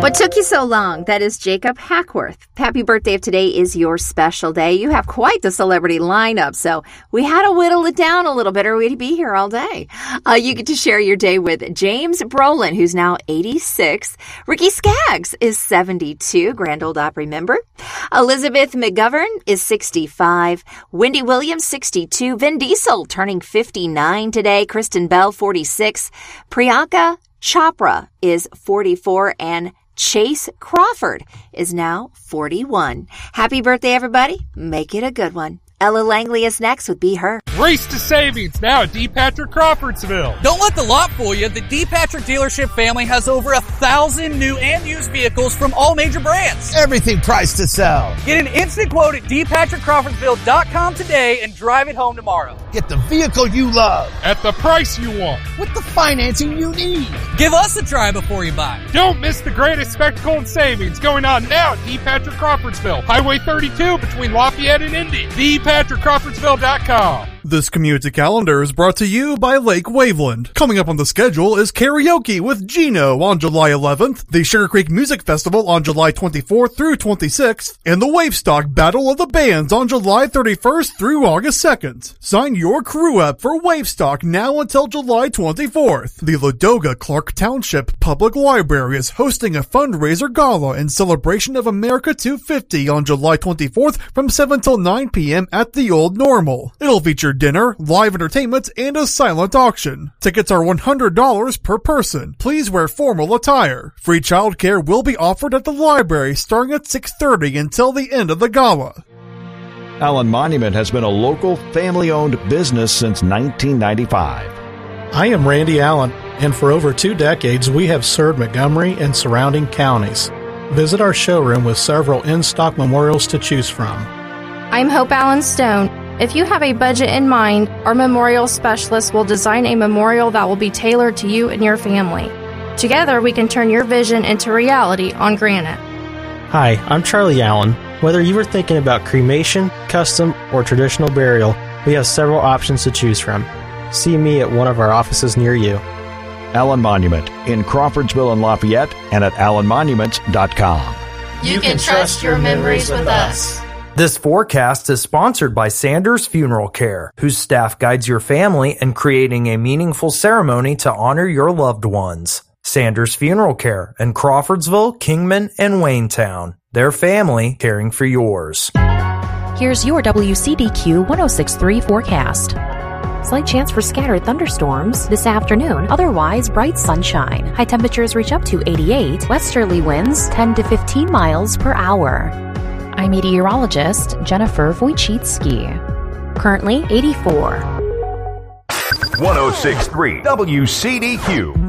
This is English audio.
What took you so long? That is Jacob Hackworth. Happy birthday if today is your special day. You have quite the celebrity lineup, so we had to whittle it down a little bit or we'd be here all day. You get to share your day with James Brolin, who's now 86. Ricky Skaggs is 72, Grand Ole Opry member. Elizabeth McGovern is 65. Wendy Williams, 62. Vin Diesel turning 59 today. Kristen Bell, 46. Priyanka Chopra is 44, and Chase Crawford is now 41. Happy birthday, everybody. Make it a good one. Ella Langley is next with Be Her. Race to savings now at D. Patrick Crawfordsville. Don't let the lot fool you. The D. Patrick dealership family has over 1,000 new and used vehicles from all major brands. Everything priced to sell. Get an instant quote at dpatrickcrawfordsville.com today and drive it home tomorrow. Get the vehicle you love. At the price you want. With the financing you need. Give us a try before you buy. Don't miss the greatest spectacle and savings going on now at D. Patrick Crawfordsville. Highway 32 between Lafayette and Indy. DPatrickCrawfordsville.com. This community calendar is brought to you by Lake Waveland. Coming up on the schedule is karaoke with Gino on July 11th, the Sugar Creek Music Festival on July 24th through 26th, and the Wavestock Battle of the Bands on July 31st through August 2nd. Sign your crew up for Wavestock now until July 24th. The Ladoga Clark Township Public Library is hosting a fundraiser gala in celebration of America 250 on July 24th from 7 till 9 p.m. at the Old Normal. It'll feature dinner, live entertainment, and a silent auction. Tickets are $100 per person. Please wear formal attire. Free childcare will be offered at the library starting at 6:30 until the end of the gala. Allen Monument has been a local, family-owned business since 1995. I am Randy Allen, and for over 2 decades we have served Montgomery and surrounding counties. Visit our showroom with several in-stock memorials to choose from. I'm Hope Allen Stone. If you have a budget in mind, our memorial specialist will design a memorial that will be tailored to you and your family. Together, we can turn your vision into reality on granite. Hi, I'm Charlie Allen. Whether you were thinking about cremation, custom, or traditional burial, we have several options to choose from. See me at one of our offices near you. Allen Monument in Crawfordsville and Lafayette and at allenmonuments.com. You can trust your memories with us. This forecast is sponsored by Sanders Funeral Care, whose staff guides your family in creating a meaningful ceremony to honor your loved ones. Sanders Funeral Care in Crawfordsville, Kingman, and Waynetown. Their family caring for yours. Here's your WCDQ 106.3 forecast. Slight chance for scattered thunderstorms this afternoon. Otherwise, bright sunshine. High temperatures reach up to 88. Westerly winds 10 to 15 miles per hour. I'm meteorologist Jennifer Wojcicki. Currently 84. 106.3 WCDQ.